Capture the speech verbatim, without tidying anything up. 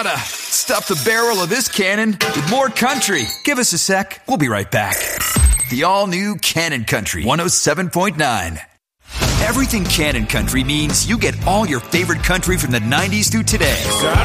Stuff the barrel of this cannon with more country. Give us a sec. We'll be right back. The all-new Cannon Country one oh seven point nine. Everything Cannon Country means you get all your favorite country from the nineties through today.